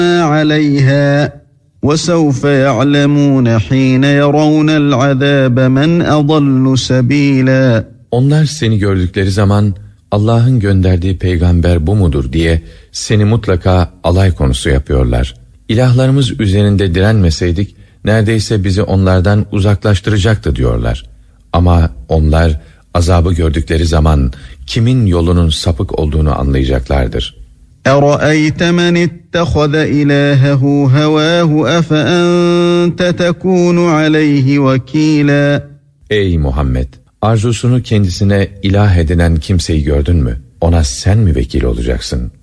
عَلَيْهَا وَسَوْفَ يَعْلَمُونَ حِينَ يَرَوْنَ الْعَذَابَ مَنْ أَضَلُّ سَبِيلًا. Onlar seni gördükleri zaman Allah'ın gönderdiği peygamber bu mudur diye seni mutlaka alay konusu yapıyorlar. İlahlarımız üzerinde direnmeseydik neredeyse bizi onlardan uzaklaştıracaktı diyorlar. Ama onlar azabı gördükleri zaman kimin yolunun sapık olduğunu anlayacaklardır. اَرَأَيْتَ مَنِ اتَّخَذَ إِلَٰهَهُ هَوَاهُ أَفَأَنْتَ تَكُونُ عَلَيْهِ وَكِيلًا. Ey Muhammed! Arzusunu kendisine ilah edinen kimseyi gördün mü? Ona sen mi vekil olacaksın?